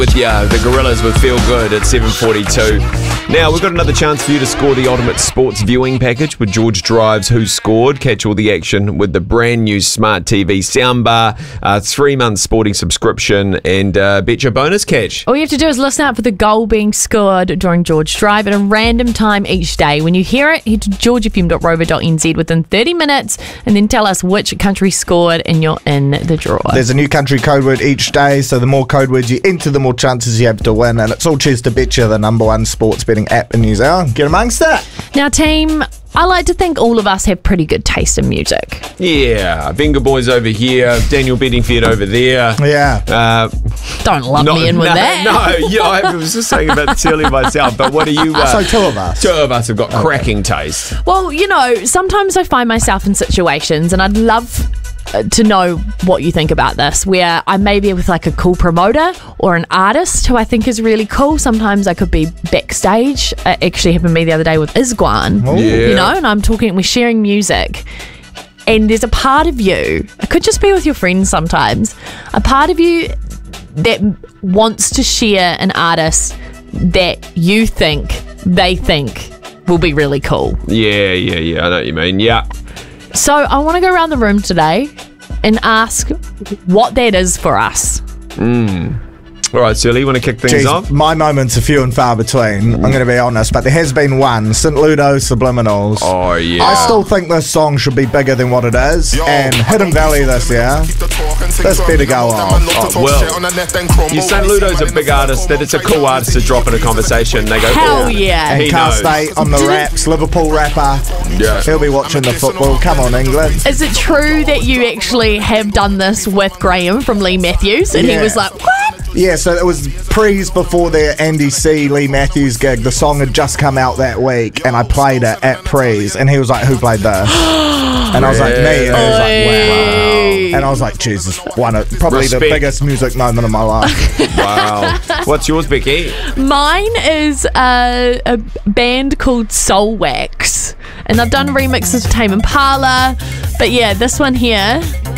With the Gorillas with Feel Good at 7:42. Now, we've got another chance for you to score the ultimate sports viewing package with George Drive's Who Scored. Catch all the action with the brand new Smart TV soundbar, 3-month sporting subscription, and bet your bonus cash. All you have to do is listen out for the goal being scored during George Drive at a random time each day. When you hear it, head to georgefm.rover.nz within 30 minutes and then tell us which country scored and you're in the draw. There's a new country code word each day, so the more code words you enter, the more chances you have to win. And it's all cheers to Betcha, the #1 sports betting app in New Zealand. Get amongst it. Now, team, I like to think all of us have pretty good taste in music. Yeah, Bingo Boys over here, Daniel Bedingfield over there. Yeah. Don't lump me in with that. No, yeah, I was just saying about Tilly myself, but what are you... So two of us. Two of us have got cracking taste. Well, you know, sometimes I find myself in situations, and I'd love to know what you think about this, where I may be with like a cool promoter or an artist who I think is really cool. Sometimes I could be backstage. It actually happened to me the other day with Isguan, you know, and we're sharing music. And there's a part of you, it could just be with your friends sometimes, a part of you that wants to share an artist that you think they think will be really cool. Yeah, I know what you mean, yeah. So I want to go around the room today and ask what that is for us. All right, Silly, you want to kick things off? My moments are few and far between, I'm going to be honest, but there has been one, St. Ludo Subliminals. Oh, yeah. I still think this song should be bigger than what it is, and Hidden Valley this year, this better go off. Oh, well, you St. Ludo's a big artist, that it's a cool artist to drop in a conversation. They go, hell yeah. And Car State on the raps, Liverpool rapper. Yeah. He'll be watching the football. Come on, England. Is it true that you actually have done this with Graham from Lee Matthews? And he was like, what? Yeah, so it was pre's before their Andy C. Lee Matthews gig. The song had just come out that week, and I played it at pre's, and he was like, who played this? And I was like, me. And he was like, wow. And I was like, Jesus, probably the biggest music moment of my life. Wow. What's yours, Becky? Mine is a band called Soul Wax. And I've done remixes of Tame Impala. But yeah, this one here